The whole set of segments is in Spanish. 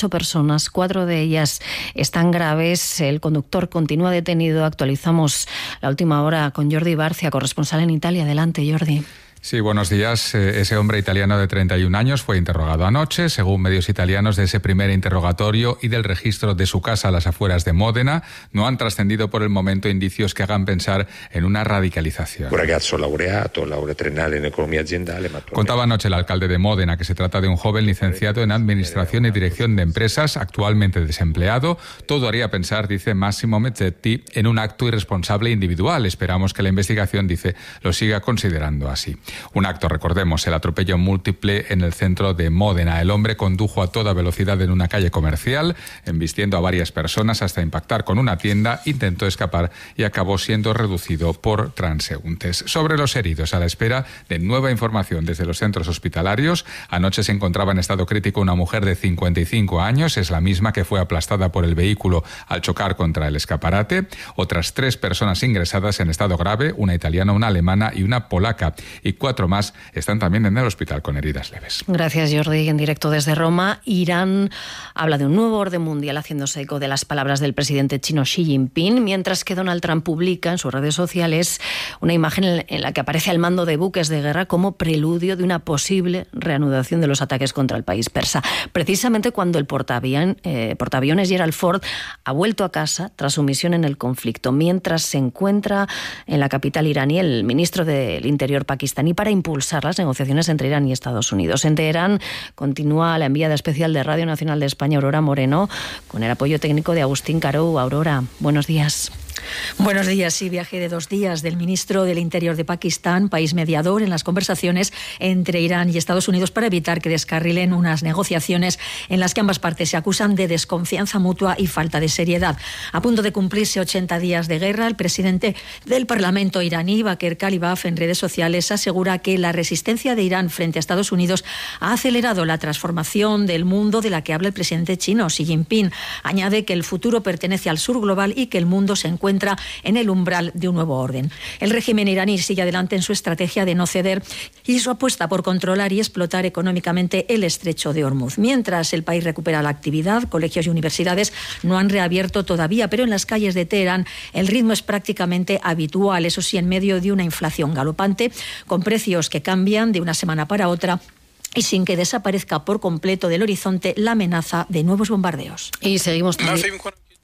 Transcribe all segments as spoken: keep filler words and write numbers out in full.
ocho personas, cuatro de ellas están graves. El conductor continúa detenido. Actualizamos la última hora con Jordi Barcia, corresponsal en Italia. Adelante, Jordi. Sí, buenos días. Ese hombre italiano de treinta y un años fue interrogado anoche, según medios italianos, de ese primer interrogatorio y del registro de su casa a las afueras de Módena. No han trascendido por el momento indicios que hagan pensar en una radicalización. Un ragazzo laureato, laurea triennale en economía aziendale. Contaba anoche el alcalde de Módena que se trata de un joven licenciado en Administración y Dirección de Empresas, actualmente desempleado. Todo haría pensar, dice Massimo Mezzetti, en un acto irresponsable individual. Esperamos que la investigación, dice, lo siga considerando así. Un acto, recordemos, el atropello múltiple en el centro de Módena. El hombre condujo a toda velocidad en una calle comercial, embistiendo a varias personas hasta impactar con una tienda, intentó escapar y acabó siendo reducido por transeúntes. Sobre los heridos, a la espera de nueva información desde los centros hospitalarios, anoche se encontraba en estado crítico una mujer de cincuenta y cinco años, es la misma que fue aplastada por el vehículo al chocar contra el escaparate. Otras tres personas ingresadas en estado grave, una italiana, una alemana y una polaca, y cuatro más están también en el hospital con heridas leves. Gracias, Jordi. En directo desde Roma, Irán habla de un nuevo orden mundial haciéndose eco de las palabras del presidente chino Xi Jinping, mientras que Donald Trump publica en sus redes sociales una imagen en la que aparece al mando de buques de guerra como preludio de una posible reanudación de los ataques contra el país persa. Precisamente cuando el portaavión, eh, portaaviones Gerald Ford ha vuelto a casa tras su misión en el conflicto, mientras se encuentra en la capital iraní el ministro del Interior pakistaní para impulsar las negociaciones entre Irán y Estados Unidos. En Teherán continúa la enviada especial de Radio Nacional de España, Aurora Moreno, con el apoyo técnico de Agustín Carou. Aurora, buenos días. Buenos días. Sí, viaje de dos días del ministro del Interior de Pakistán, país mediador en las conversaciones entre Irán y Estados Unidos para evitar que descarrilen unas negociaciones en las que ambas partes se acusan de desconfianza mutua y falta de seriedad. A punto de cumplirse ochenta días de guerra, el presidente del Parlamento iraní, Baker Kalibaf, en redes sociales asegura que la resistencia de Irán frente a Estados Unidos ha acelerado la transformación del mundo de la que habla el presidente chino, Xi Jinping. Añade que el futuro pertenece al sur global y que el mundo se encuentra encuentra en el umbral de un nuevo orden. El régimen iraní sigue adelante en su estrategia de no ceder y su apuesta por controlar y explotar económicamente el estrecho de Hormuz. Mientras el país recupera la actividad, colegios y universidades no han reabierto todavía, pero en las calles de Teherán el ritmo es prácticamente habitual, eso sí, en medio de una inflación galopante, con precios que cambian de una semana para otra y sin que desaparezca por completo del horizonte la amenaza de nuevos bombardeos. Y seguimos también.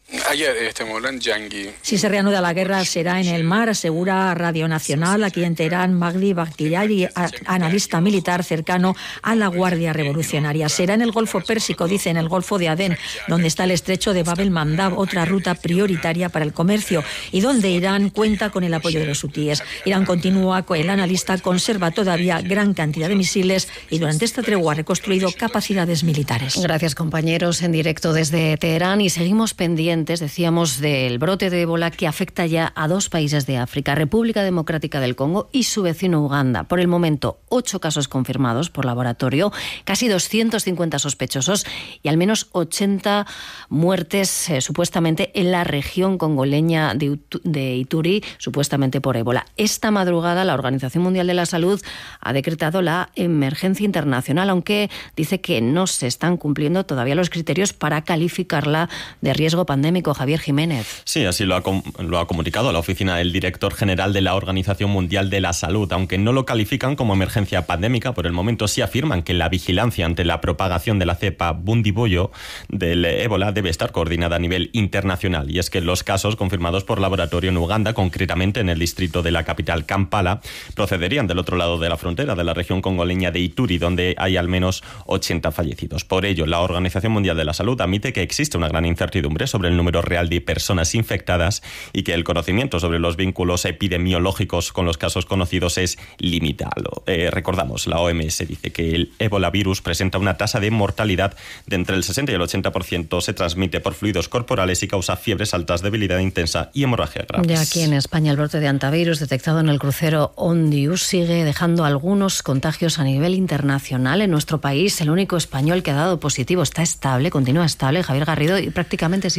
Si se reanuda la guerra será en el mar, asegura Radio Nacional. Aquí en Teherán, Magdi Bakhtiyari, analista militar cercano a la Guardia Revolucionaria. Será en el Golfo Pérsico, dice, en el Golfo de Adén, donde está el estrecho de Bab el-Mandab, otra ruta prioritaria para el comercio, y donde Irán cuenta con el apoyo de los hutíes. Irán continúa, el analista conserva todavía gran cantidad de misiles y durante esta tregua ha reconstruido capacidades militares. Gracias, compañeros, en directo desde Teherán, y seguimos pendientes, decíamos, del brote de ébola que afecta ya a dos países de África, República Democrática del Congo y su vecino Uganda. Por el momento, ocho casos confirmados por laboratorio, casi doscientos cincuenta sospechosos y al menos ochenta muertes eh, supuestamente en la región congoleña de, de Ituri, supuestamente por ébola. Esta madrugada la Organización Mundial de la Salud ha decretado la emergencia internacional, aunque dice que no se están cumpliendo todavía los criterios para calificarla de riesgo pandémico. Javier Jiménez. Sí, así lo ha, lo ha comunicado la oficina del director general de la Organización Mundial de la Salud. Aunque no lo califican como emergencia pandémica, por el momento sí afirman que la vigilancia ante la propagación de la cepa Bundibugyo del ébola debe estar coordinada a nivel internacional. Y es que los casos confirmados por laboratorio en Uganda, concretamente en el distrito de la capital Kampala, procederían del otro lado de la frontera, de la región congoleña de Ituri, donde hay al menos ochenta fallecidos. Por ello, la Organización Mundial de la Salud admite que existe una gran incertidumbre sobre el número real de personas infectadas y que el conocimiento sobre los vínculos epidemiológicos con los casos conocidos es limitado. Eh, recordamos, la O M S dice que el ébola virus presenta una tasa de mortalidad de entre el sesenta y el ochenta por ciento, se transmite por fluidos corporales y causa fiebres altas, debilidad intensa y hemorragia graves. Ya aquí en España el brote de antivirus detectado en el crucero Ondius sigue dejando algunos contagios a nivel internacional. En nuestro país el único español que ha dado positivo está estable, continúa estable, Javier Garrido, y prácticamente sin síntomas.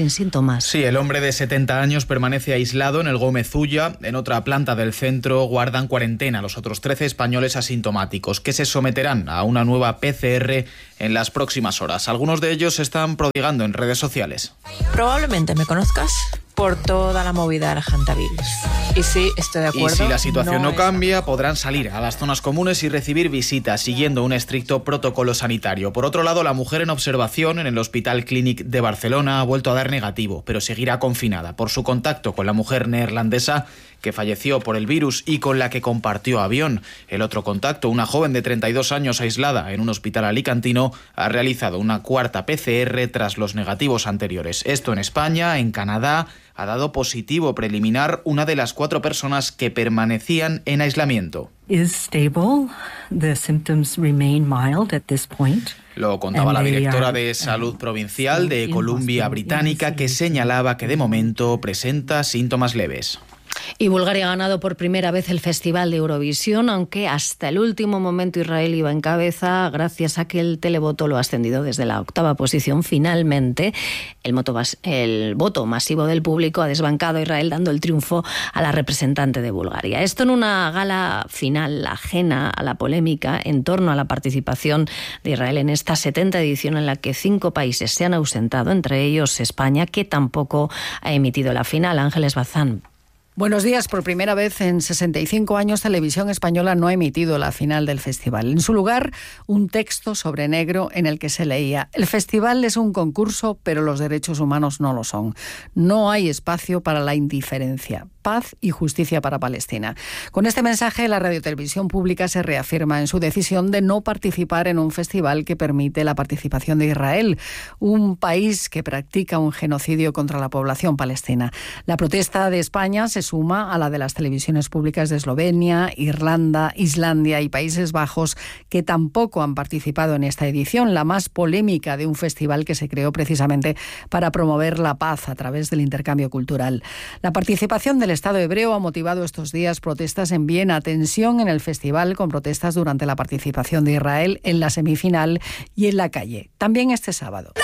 síntomas. Sí, el hombre de setenta años permanece aislado en el Gómez Ulla. En otra planta del centro guardan cuarentena los otros trece españoles asintomáticos, que se someterán a una nueva P C R en las próximas horas. Algunos de ellos se están prodigando en redes sociales. Probablemente me conozcas por toda la movida argentavirus. Y sí, estoy de acuerdo. Y si la situación no, no cambia, es... podrán salir a las zonas comunes y recibir visitas siguiendo un estricto protocolo sanitario. Por otro lado, la mujer en observación en el Hospital Clínic de Barcelona ha vuelto a dar negativo, pero seguirá confinada por su contacto con la mujer neerlandesa que falleció por el virus y con la que compartió avión. El otro contacto, una joven de treinta y dos años aislada en un hospital alicantino, ha realizado una cuarta P C R tras los negativos anteriores. Esto en España, en Canadá, ha dado positivo preliminar una de las cuatro personas que permanecían en aislamiento. Is stable. The symptoms remain mild at this point. Lo contaba la directora de Salud Provincial de Columbia Británica, que señalaba que de momento presenta síntomas leves. Y Bulgaria ha ganado por primera vez el Festival de Eurovisión, aunque hasta el último momento Israel iba en cabeza gracias a que el televoto lo ha ascendido desde la octava posición. Finalmente, el, moto, el voto masivo del público ha desbancado a Israel, dando el triunfo a la representante de Bulgaria. Esto en una gala final ajena a la polémica en torno a la participación de Israel en esta setenta edición en la que cinco países se han ausentado, entre ellos España, que tampoco ha emitido la final. Ángeles Bazán. Buenos días. Por primera vez en sesenta y cinco años, Televisión Española no ha emitido la final del festival. En su lugar, un texto sobre negro en el que se leía: el festival es un concurso, pero los derechos humanos no lo son. No hay espacio para la indiferencia. Paz y justicia para Palestina. Con este mensaje, la radiotelevisión pública se reafirma en su decisión de no participar en un festival que permite la participación de Israel, un país que practica un genocidio contra la población palestina. La protesta de España se suma a la de las televisiones públicas de Eslovenia, Irlanda, Islandia y Países Bajos, que tampoco han participado en esta edición, la más polémica de un festival que se creó precisamente para promover la paz a través del intercambio cultural. La participación del Estado hebreo ha motivado estos días protestas en Viena, tensión en el festival con protestas durante la participación de Israel en la semifinal y en la calle. También este sábado.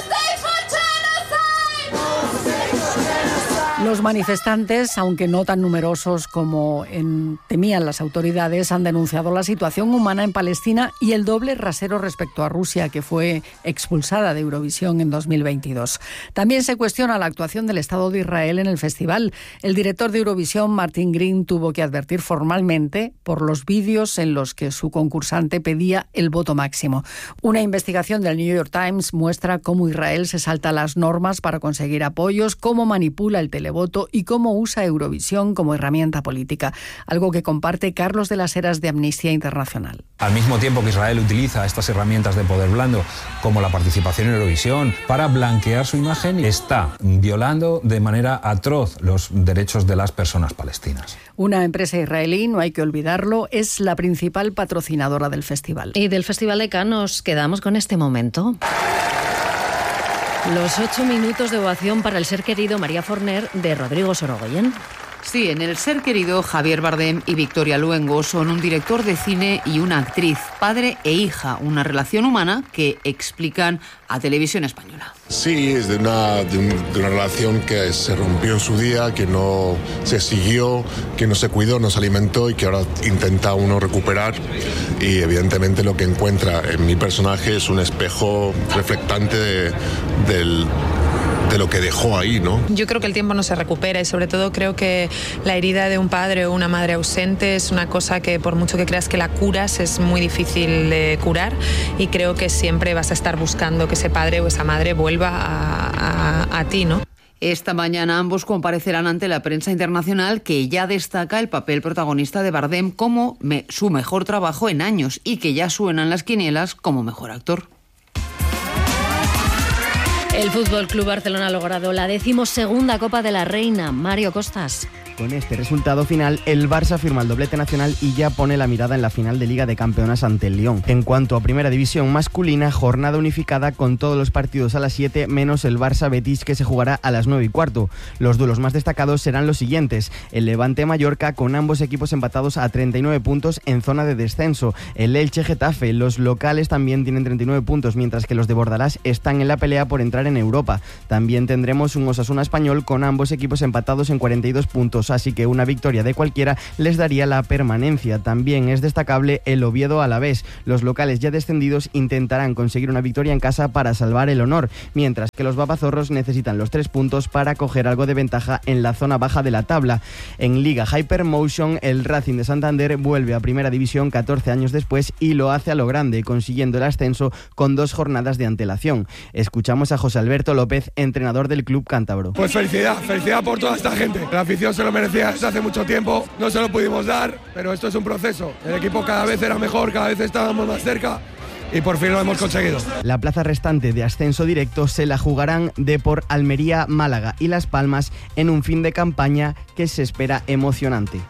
Los manifestantes, aunque no tan numerosos como en, temían las autoridades, han denunciado la situación humana en Palestina y el doble rasero respecto a Rusia, que fue expulsada de Eurovisión en dos mil veintidós. También se cuestiona la actuación del Estado de Israel en el festival. El director de Eurovisión, Martin Green, tuvo que advertir formalmente por los vídeos en los que su concursante pedía el voto máximo. Una investigación del New York Times muestra cómo Israel se salta las normas para conseguir apoyos, cómo manipula el televoto y cómo usa Eurovisión como herramienta política, algo que comparte Carlos de las Heras de Amnistía Internacional. Al mismo tiempo que Israel utiliza estas herramientas de poder blando, como la participación en Eurovisión, para blanquear su imagen, está violando de manera atroz los derechos de las personas palestinas. Una empresa israelí, no hay que olvidarlo, es la principal patrocinadora del festival. Y del Festival de Cannes nos quedamos con este momento. Los ocho minutos de ovación para el ser querido María Forner de Rodrigo Sorogoyen. Sí, en el ser querido, Javier Bardem y Victoria Luengo son un director de cine y una actriz, padre e hija, una relación humana que explican a Televisión Española. Sí, es de una, de, un, de una relación que se rompió en su día, que no se siguió, que no se cuidó, no se alimentó y que ahora intenta uno recuperar. Y evidentemente lo que encuentra en mi personaje es un espejo reflectante de, del... de lo que dejó ahí, ¿no? Yo creo que el tiempo no se recupera y sobre todo creo que la herida de un padre o una madre ausente es una cosa que por mucho que creas que la curas es muy difícil de curar y creo que siempre vas a estar buscando que ese padre o esa madre vuelva a, a, a ti, ¿no? Esta mañana ambos comparecerán ante la prensa internacional, que ya destaca el papel protagonista de Bardem como me, su mejor trabajo en años y que ya suenan las quinielas como mejor actor. El Fútbol Club Barcelona ha logrado la decimosegunda Copa de la Reina. Mario Costas. Con este resultado final, el Barça firma el doblete nacional y ya pone la mirada en la final de Liga de Campeones ante el Lyon. En cuanto a Primera División masculina, jornada unificada con todos los partidos a las siete, menos el Barça-Betis, que se jugará a las nueve y cuarto. Los duelos más destacados serán los siguientes: el Levante-Mallorca, con ambos equipos empatados a treinta y nueve puntos en zona de descenso. El Elche-Getafe, los locales también tienen treinta y nueve puntos, mientras que los de Bordalás están en la pelea por entrar en Europa. También tendremos un Osasuna-Español, con ambos equipos empatados en cuarenta y dos puntos, así que una victoria de cualquiera les daría la permanencia. También es destacable el Oviedo-Alavés. Los locales ya descendidos intentarán conseguir una victoria en casa para salvar el honor, mientras que los babazorros necesitan los tres puntos para coger algo de ventaja en la zona baja de la tabla. En Liga Hypermotion, el Racing de Santander vuelve a Primera División catorce años después y lo hace a lo grande, consiguiendo el ascenso con dos jornadas de antelación. Escuchamos a José Alberto López, entrenador del club cántabro. Pues felicidad, felicidad por toda esta gente. La afición se lo merecía desde hace mucho tiempo, no se lo pudimos dar, pero esto es un proceso. El equipo cada vez era mejor, cada vez estábamos más cerca y por fin lo hemos conseguido. La plaza restante de ascenso directo se la jugarán Depor, Almería, Málaga y Las Palmas en un fin de campaña que se espera emocionante.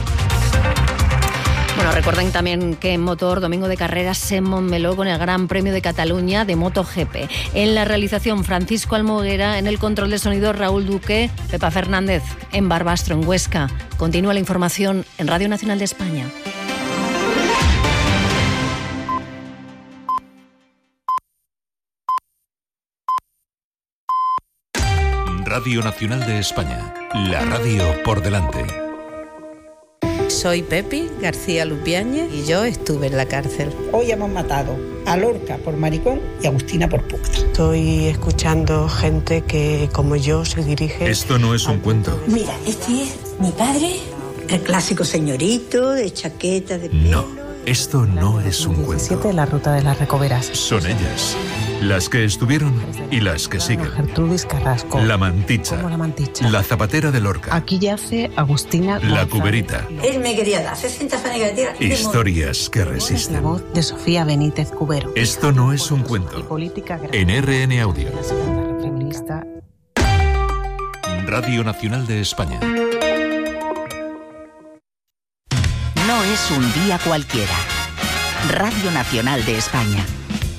Bueno, recuerden también que en motor, domingo de carreras en Montmeló con el Gran Premio de Cataluña de MotoGP. En la realización, Francisco Almoguera; en el control de sonido, Raúl Duque; Pepa Fernández en Barbastro, en Huesca. Continúa la información en Radio Nacional de España. Radio Nacional de España, la radio por delante. Soy Pepi García Lupiáñez y yo estuve en la cárcel. Hoy hemos matado a Lorca por maricón y a Agustina por puta. Estoy escuchando gente que, como yo, se dirige... Esto no es un cuento. Mira, este es mi padre, el clásico señorito de chaqueta de pelo. No, esto no es un cuento. La ruta de las Recoveras. Son ellas, las que estuvieron y las que siguen. Gertrudis Carrasco. La Manticha. Como la Manticha. La Zapatera de Lorca. Aquí yace Agustina La González. Cuberita. Él me quería dar sesenta fanegas de tierra. Historias que La resisten. voz de Sofía Benítez Cubero. Esto no es un cuento. Política En R N Audio. La segunda feminista. Radio Nacional de España. No es un día cualquiera. Radio Nacional de España.